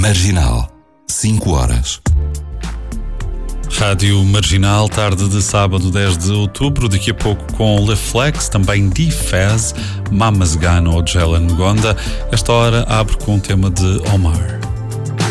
Marginal, 5 horas. Rádio Marginal, tarde de sábado 10 de outubro, daqui a pouco com Le Flex, também D-Faz, Mamas Gano ou Jelen Gonda. Esta hora abre com o tema de Omar.